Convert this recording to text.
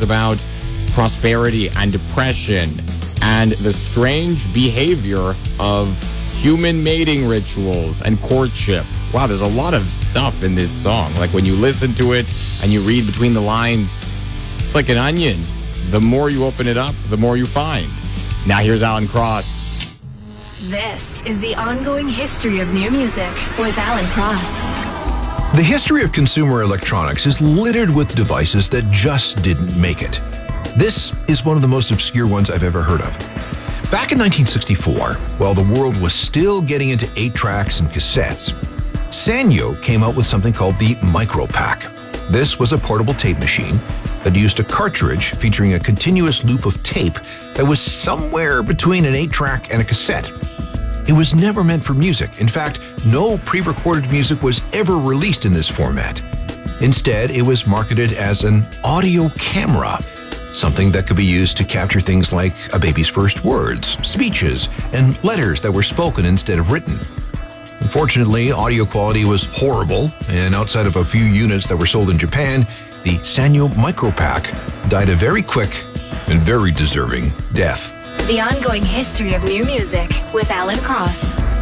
about prosperity and depression and the strange behavior of human mating rituals and courtship. Wow, there's a lot of stuff in this song. Like when you listen to it and you read between the lines, it's like an onion. The more you open it up, the more you find. Now here's Alan Cross. This is the ongoing history of new music with Alan Cross. The history of consumer electronics is littered with devices that just didn't make it. This is one of the most obscure ones I've ever heard of. Back in 1964, while the world was still getting into 8-tracks and cassettes, Sanyo came out with something called the Micropack. This was a portable tape machine that used a cartridge featuring a continuous loop of tape that was somewhere between an 8-track and a cassette. It was never meant for music. In fact, no pre-recorded music was ever released in this format. Instead, it was marketed as an audio camera, something that could be used to capture things like a baby's first words, speeches, and letters that were spoken instead of written. Unfortunately, audio quality was horrible, and outside of a few units that were sold in Japan, the Sanyo Micropack died a very quick and very deserving death. The ongoing history of new music with Alan Cross.